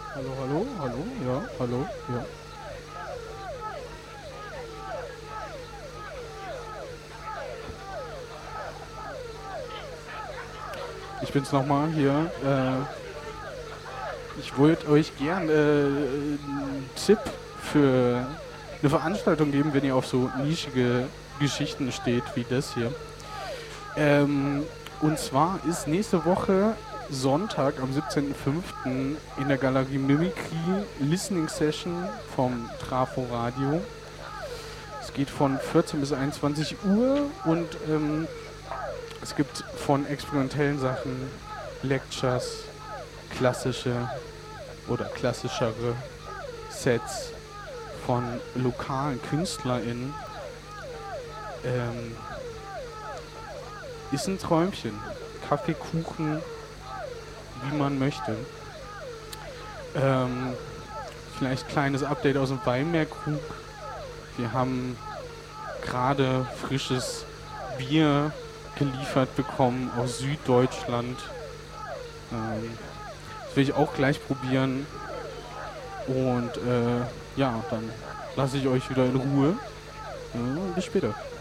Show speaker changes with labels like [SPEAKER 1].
[SPEAKER 1] Hallo, hallo, hallo, ja, hallo, ja. Ich bin's nochmal hier. Ich wollte euch gern einen Tipp für eine Veranstaltung geben, wenn ihr auf so nischige Geschichten steht wie das hier. Ähm, und zwar ist nächste Woche Sonntag am 17.05. in der Galerie Mimikry Listening Session vom Trafo Radio. Es geht von 14 bis 21 Uhr und es gibt von experimentellen Sachen Lectures, klassische oder klassischere Sets von lokalen KünstlerInnen. Ist ein Träumchen. Kaffee, Kuchen, wie man möchte. Vielleicht kleines Update aus dem Weinmeerkrug. Wir haben gerade frisches Bier geliefert bekommen aus Süddeutschland. Das will ich auch gleich probieren. Und ja, dann lasse ich euch wieder in Ruhe. Bis später.